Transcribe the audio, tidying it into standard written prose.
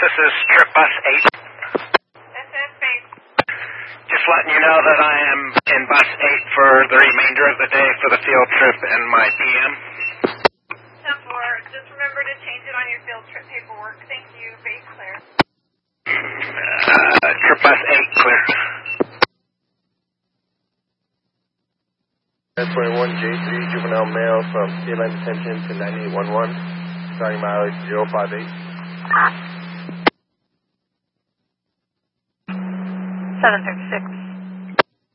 this is Trip Bus 8. This is Faith. Just letting you know that I am in Bus 8 for the remainder of the day for the field trip and my PM. 10-4. Just remember to change it on your field trip paperwork. Thank you. Faith clear. Trip Bus 8 clear. 1021 J3 juvenile male from K-line detention to 9811, starting mileage 058. 736.